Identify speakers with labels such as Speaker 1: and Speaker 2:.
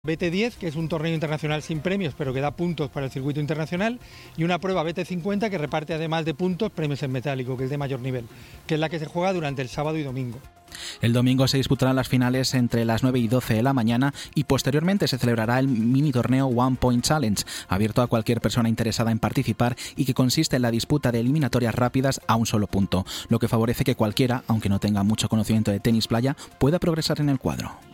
Speaker 1: BT10, que es un torneo internacional sin premios, pero que da puntos para el circuito internacional, y una prueba BT50 que reparte además de puntos premios en metálico, que es de mayor nivel, que es la que se juega durante el sábado y domingo.
Speaker 2: El domingo se disputarán las finales entre las 9 y 12 de la mañana y posteriormente se celebrará el mini torneo One Point Challenge, abierto a cualquier persona interesada en participar y que consiste en la disputa de eliminatorias rápidas a un solo punto, lo que favorece que cualquiera, aunque no tenga mucho conocimiento de tenis playa, pueda progresar en el cuadro.